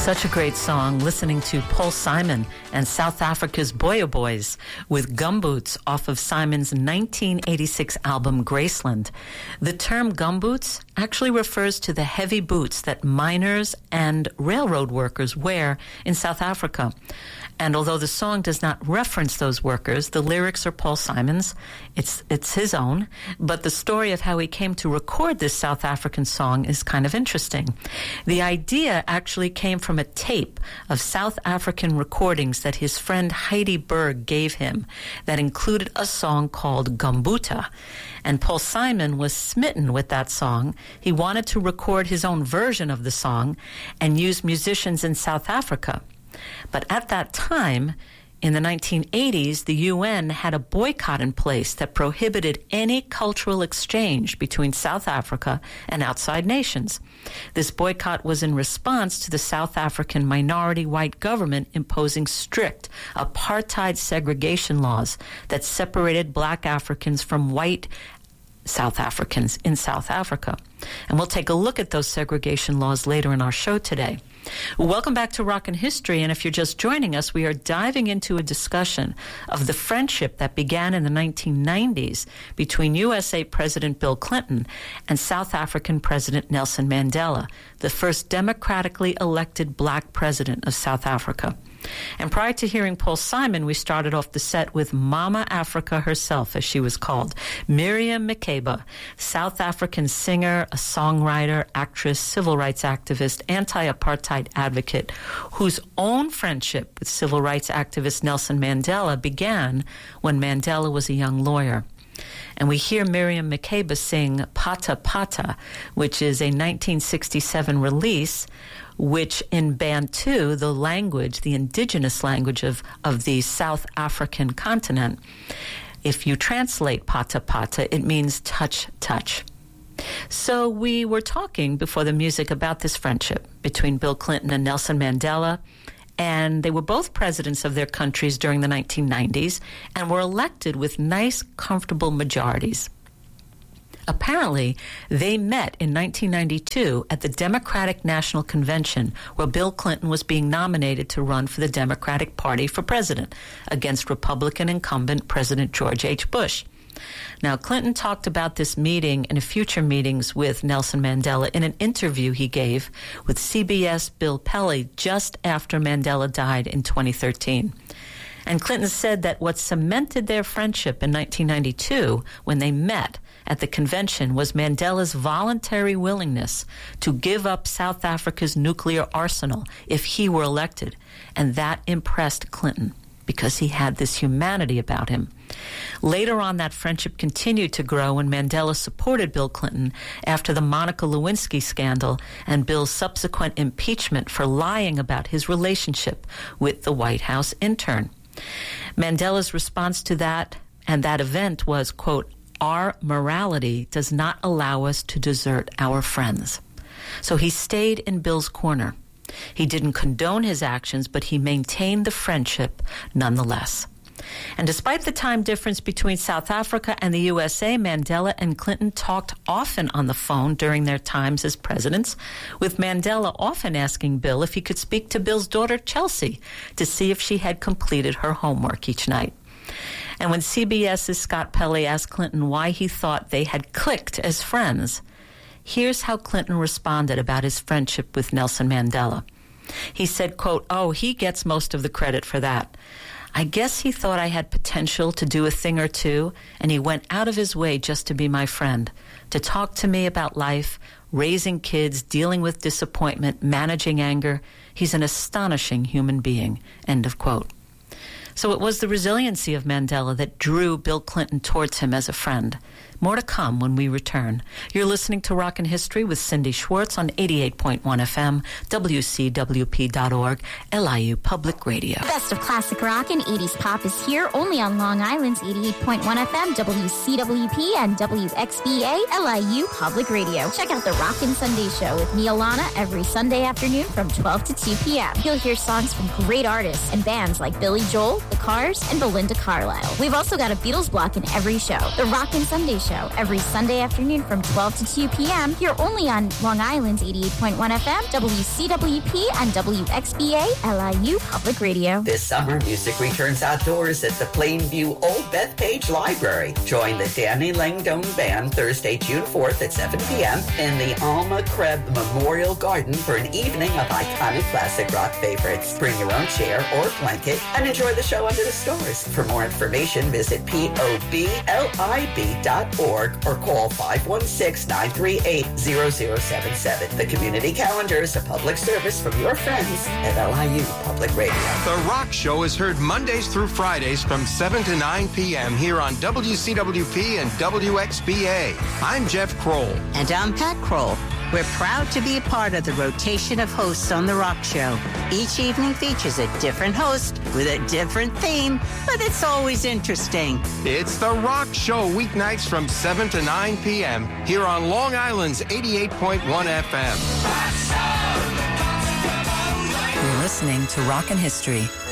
Such a great song, listening to Paul Simon and South Africa's Boya Boys with Gumboots off of Simon's 1986 album Graceland. The term gumboots actually refers to the heavy boots that miners and railroad workers wear in South Africa. And although the song does not reference those workers, the lyrics are Paul Simon's. It's his own. But the story of how he came to record this South African song is kind of interesting. The idea actually came from a tape of South African recordings that his friend Heidi Berg gave him that included a song called Gumboota. And Paul Simon was smitten with that song. He wanted to record his own version of the song and use musicians in South Africa. But at that time, in the 1980s, the UN had a boycott in place that prohibited any cultural exchange between South Africa and outside nations. This boycott was in response to the South African minority white government imposing strict apartheid segregation laws that separated black Africans from white South Africans in South Africa. And we'll take a look at those segregation laws later in our show today. Welcome back to Rockin' History, and if you're just joining us, we are diving into a discussion of the friendship that began in the 1990s between USA President Bill Clinton and South African President Nelson Mandela, the first democratically elected black president of South Africa. And prior to hearing Paul Simon, we started off the set with Mama Africa herself, as she was called, Miriam Makeba, South African singer, a songwriter, actress, civil rights activist, anti-apartheid advocate, whose own friendship with civil rights activist Nelson Mandela began when Mandela was a young lawyer. And we hear Miriam Makeba sing Pata Pata, which is a 1967 release, which in Bantu, the language, the indigenous language of the South African continent, if you translate Pata Pata, it means touch, touch. So we were talking before the music about this friendship between Bill Clinton and Nelson Mandela, and they were both presidents of their countries during the 1990s and were elected with nice, comfortable majorities. Apparently, they met in 1992 at the Democratic National Convention, where Bill Clinton was being nominated to run for the Democratic Party for president against Republican incumbent President George H. Bush. Now, Clinton talked about this meeting and future meetings with Nelson Mandela in an interview he gave with CBS Bill Pelly just after Mandela died in 2013. And Clinton said that what cemented their friendship in 1992 when they met at the convention was Mandela's voluntary willingness to give up South Africa's nuclear arsenal if he were elected. And that impressed Clinton because he had this humanity about him. Later on, that friendship continued to grow when Mandela supported Bill Clinton after the Monica Lewinsky scandal and Bill's subsequent impeachment for lying about his relationship with the White House intern. Mandela's response to that and that event was, quote, "Our morality does not allow us to desert our friends." So he stayed in Bill's corner. He didn't condone his actions, but he maintained the friendship nonetheless. And despite the time difference between South Africa and the USA, Mandela and Clinton talked often on the phone during their times as presidents, with Mandela often asking Bill if he could speak to Bill's daughter, Chelsea, to see if she had completed her homework each night. And when CBS's Scott Pelley asked Clinton why he thought they had clicked as friends, here's how Clinton responded about his friendship with Nelson Mandela. He said, quote, "Oh, he gets most of the credit for that. I guess he thought I had potential to do a thing or two, and he went out of his way just to be my friend, to talk to me about life, raising kids, dealing with disappointment, managing anger. He's an astonishing human being," end of quote. So it was the resiliency of Mandela that drew Bill Clinton towards him as a friend. More to come when we return. You're listening to Rockin' History with Cindy Schwartz on 88.1 FM, WCWP.org, LIU Public Radio. Best of classic rock and 80s pop is here only on Long Island's 88.1 FM, WCWP and WXBA, LIU Public Radio. Check out the Rockin' Sunday Show with me, Alana, every Sunday afternoon from 12 to 2 p.m. You'll hear songs from great artists and bands like Billy Joel, The Cars, and Belinda Carlisle. We've also got a Beatles block in every show. The Rockin' Sunday Show Show every Sunday afternoon from 12 to 2 p.m. Here only on Long Island's 88.1 FM, WCWP, and WXBA LIU Public Radio. This summer, music returns outdoors at the Plainview Old Bethpage Library. Join the Danny Langdon Band Thursday, June 4th at 7 p.m. in the Alma Kreb Memorial Garden for an evening of iconic classic rock favorites. Bring your own chair or blanket and enjoy the show under the stars. For more information, visit POBLIB.org or call 516-938-0077. The community calendar is a public service from your friends at LIU Public Radio. The Rock Show is heard Mondays through Fridays from 7 to 9 p.m. here on WCWP and WXBA. I'm Jeff Kroll. And I'm Pat Kroll. We're proud to be a part of the rotation of hosts on The Rock Show. Each evening features a different host with a different theme, but it's always interesting. It's The Rock Show, weeknights from 7 to 9 p.m. here on Long Island's 88.1 FM. You're listening to Rock and History